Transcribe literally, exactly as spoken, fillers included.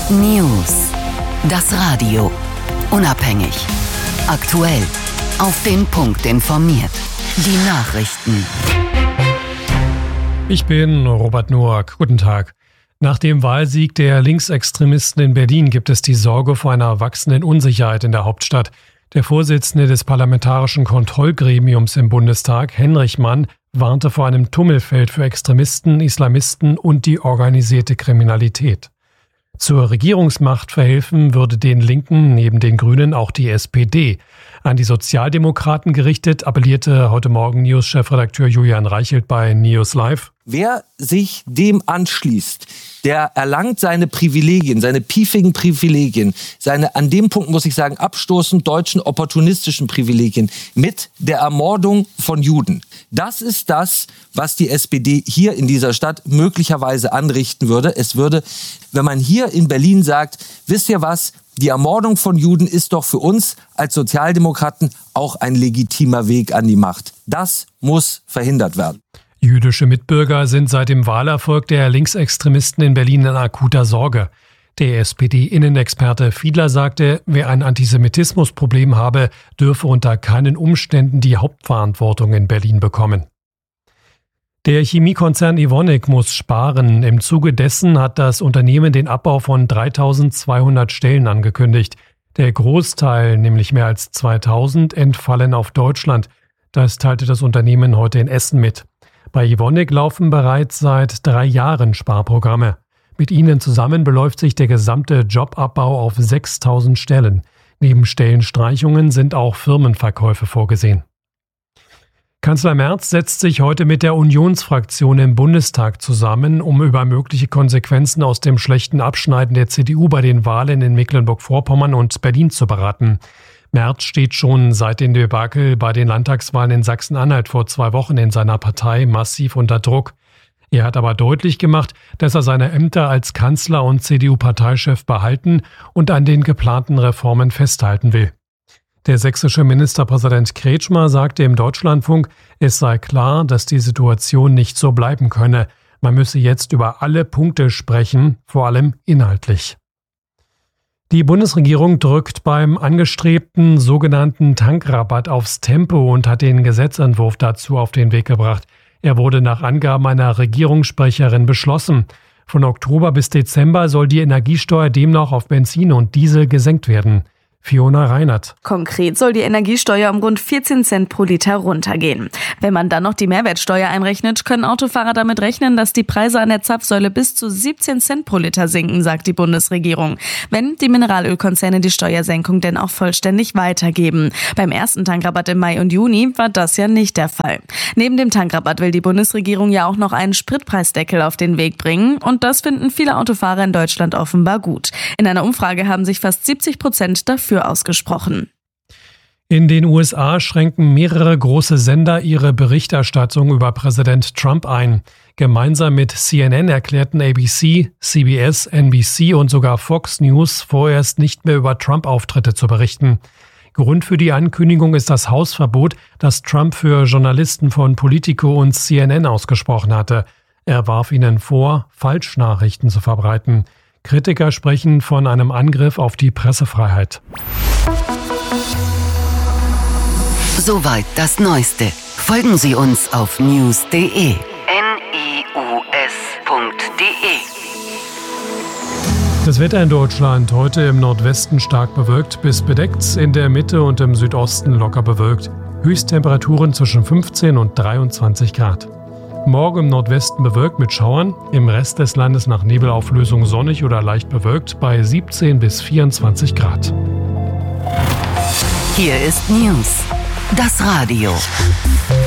News. Das Radio. Unabhängig. Aktuell. Auf den Punkt informiert. Die Nachrichten. Ich bin Robert Noack. Guten Tag. Nach dem Wahlsieg der Linksextremisten in Berlin gibt es die Sorge vor einer wachsenden Unsicherheit in der Hauptstadt. Der Vorsitzende des Parlamentarischen Kontrollgremiums im Bundestag, Henrich Mann, warnte vor einem Tummelfeld für Extremisten, Islamisten und die organisierte Kriminalität. Zur Regierungsmacht verhelfen würde den Linken neben den Grünen auch die S P D. An die Sozialdemokraten gerichtet appellierte heute Morgen News-Chefredakteur Julian Reichelt bei News Live. Wer sich dem anschließt, der erlangt seine Privilegien, seine piefigen Privilegien, seine an dem Punkt, muss ich sagen, abstoßend deutschen opportunistischen Privilegien mit der Ermordung von Juden. Das ist das, was die S P D hier in dieser Stadt möglicherweise anrichten würde. Es würde, wenn man hier in Berlin sagt, wisst ihr was, die Ermordung von Juden ist doch für uns als Sozialdemokraten auch ein legitimer Weg an die Macht. Das muss verhindert werden. Jüdische Mitbürger sind seit dem Wahlerfolg der Linksextremisten in Berlin in akuter Sorge. Der S P D-Innenexperte Fiedler sagte, wer ein Antisemitismusproblem habe, dürfe unter keinen Umständen die Hauptverantwortung in Berlin bekommen. Der Chemiekonzern Evonik muss sparen. Im Zuge dessen hat das Unternehmen den Abbau von dreitausendzweihundert Stellen angekündigt. Der Großteil, nämlich mehr als zweitausend, entfallen auf Deutschland. Das teilte das Unternehmen heute in Essen mit. Bei Evonik laufen bereits seit drei Jahren Sparprogramme. Mit ihnen zusammen beläuft sich der gesamte Jobabbau auf sechstausend Stellen. Neben Stellenstreichungen sind auch Firmenverkäufe vorgesehen. Kanzler Merz setzt sich heute mit der Unionsfraktion im Bundestag zusammen, um über mögliche Konsequenzen aus dem schlechten Abschneiden der C D U bei den Wahlen in Mecklenburg-Vorpommern und Berlin zu beraten. Merz steht schon seit dem Debakel bei den Landtagswahlen in Sachsen-Anhalt vor zwei Wochen in seiner Partei massiv unter Druck. Er hat aber deutlich gemacht, dass er seine Ämter als Kanzler und C D U-Parteichef behalten und an den geplanten Reformen festhalten will. Der sächsische Ministerpräsident Kretschmer sagte im Deutschlandfunk, es sei klar, dass die Situation nicht so bleiben könne. Man müsse jetzt über alle Punkte sprechen, vor allem inhaltlich. Die Bundesregierung drückt beim angestrebten sogenannten Tankrabatt aufs Tempo und hat den Gesetzentwurf dazu auf den Weg gebracht. Er wurde nach Angaben einer Regierungssprecherin beschlossen. Von Oktober bis Dezember soll die Energiesteuer demnach auf Benzin und Diesel gesenkt werden. Fiona Reinert. Konkret soll die Energiesteuer um rund vierzehn Cent pro Liter runtergehen. Wenn man dann noch die Mehrwertsteuer einrechnet, können Autofahrer damit rechnen, dass die Preise an der Zapfsäule bis zu siebzehn Cent pro Liter sinken, sagt die Bundesregierung. Wenn die Mineralölkonzerne die Steuersenkung denn auch vollständig weitergeben. Beim ersten Tankrabatt im Mai und Juni war das ja nicht der Fall. Neben dem Tankrabatt will die Bundesregierung ja auch noch einen Spritpreisdeckel auf den Weg bringen. Und das finden viele Autofahrer in Deutschland offenbar gut. In einer Umfrage haben sich fast siebzig Prozent dafür ausgesprochen. In den U S A schränken mehrere große Sender ihre Berichterstattung über Präsident Trump ein. Gemeinsam mit C N N erklärten A B C, C B S, N B C und sogar Fox News vorerst nicht mehr über Trump-Auftritte zu berichten. Grund für die Ankündigung ist das Hausverbot, das Trump für Journalisten von Politico und C N N ausgesprochen hatte. Er warf ihnen vor, Falschnachrichten zu verbreiten. Kritiker sprechen von einem Angriff auf die Pressefreiheit. Soweit das Neueste. Folgen Sie uns auf news punkt de. N I U S punkt de. Das Wetter in Deutschland heute im Nordwesten stark bewölkt bis bedeckt, in der Mitte und im Südosten locker bewölkt. Höchsttemperaturen zwischen fünfzehn und dreiundzwanzig Grad. Morgen im Nordwesten bewölkt mit Schauern, im Rest des Landes nach Nebelauflösung sonnig oder leicht bewölkt bei siebzehn bis vierundzwanzig Grad. Hier ist News, das Radio.